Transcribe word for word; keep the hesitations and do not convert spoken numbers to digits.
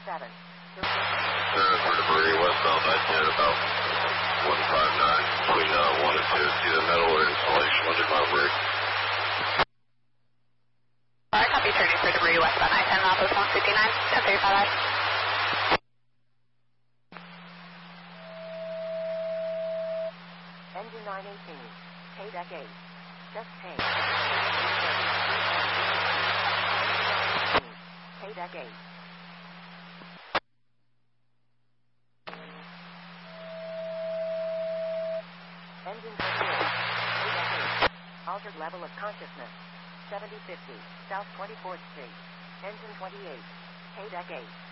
seven. Center for debris westbound I ten about one five nine between uh, one and two. See the metal or insulation under my brake. I copy turning for debris westbound I ten, Northwest one fifty-nine, ten thirty-five. Engine nine eighteen, K deck eight. Just K. K deck eight. Engine twenty-eight, K deck eight. Altered level of consciousness. seventy fifty, South twenty-fourth Street. Engine twenty-eight, K deck eight.